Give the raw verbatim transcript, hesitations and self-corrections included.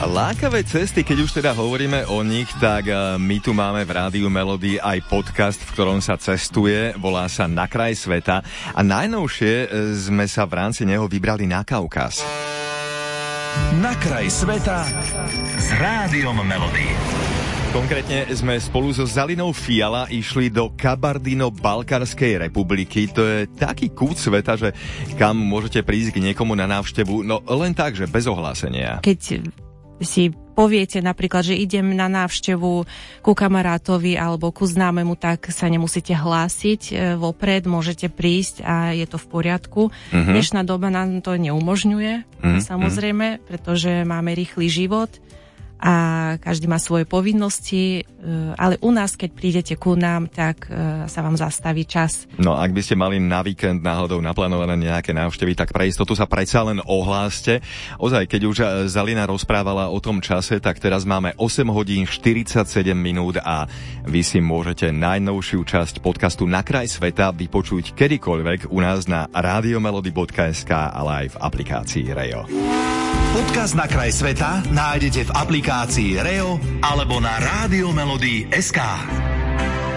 Lákavé cesty, keď už teda hovoríme o nich, tak my tu máme v Rádiu Melody aj podcast, v ktorom sa cestuje, volá sa Na kraj sveta a najnovšie sme sa v rámci neho vybrali na Kaukaz. Na kraj sveta s Rádiom Melody. Konkrétne sme spolu so Zalinou Fiala išli do Kabardino-Balkárskej republiky. To je taký kút sveta, že kam môžete prísť k niekomu na návštevu, no len tak, že bez ohlásenia. Keď si poviete napríklad, že idem na návštevu ku kamarátovi alebo ku známemu, tak sa nemusíte hlásiť vopred, môžete prísť a je to v poriadku. Mm-hmm. Dnešná doba nám to neumožňuje, mm-hmm. samozrejme, pretože máme rýchly život a každý má svoje povinnosti, ale u nás, keď prídete ku nám, tak sa vám zastaví čas. No, ak by ste mali na víkend náhodou naplánované nejaké návštevy, tak pre istotu sa predsa len ohláste. Ozaj, keď už Zalina rozprávala o tom čase, tak teraz máme osem hodín štyridsaťsedem minút a vy si môžete najnovšiu časť podcastu Na kraj sveta vypočuť kedykoľvek u nás na radiomelody bodka es ká, ale aj v aplikácii Rejo. Podcast Na kraj sveta nájdete v aplikácii Reo alebo na radiomelody bodka es ká.